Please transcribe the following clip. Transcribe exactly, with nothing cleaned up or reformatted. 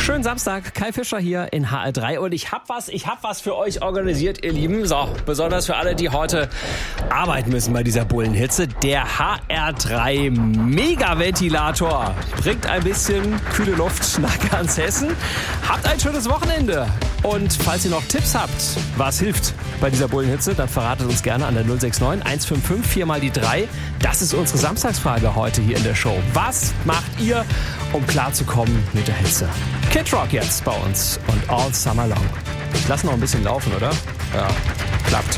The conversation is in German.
Schönen Samstag, Kai Fischer hier in H R drei und ich hab was, ich hab was für euch organisiert, ihr Lieben. So, besonders für alle, die heute arbeiten müssen bei dieser Bullenhitze. Der H R drei Megaventilator bringt ein bisschen kühle Luft nach ganz Hessen. Habt ein schönes Wochenende. Und falls ihr noch Tipps habt, was hilft bei dieser Bullenhitze, dann verratet uns gerne an der null sechs neun eins fünf fünf vier mal die drei. Das ist unsere Samstagsfrage heute hier in der Show. Was macht ihr, um klarzukommen mit der Hitze? Kid Rock jetzt bei uns und All Summer Long. Ich lasse noch ein bisschen laufen, oder? Ja, klappt.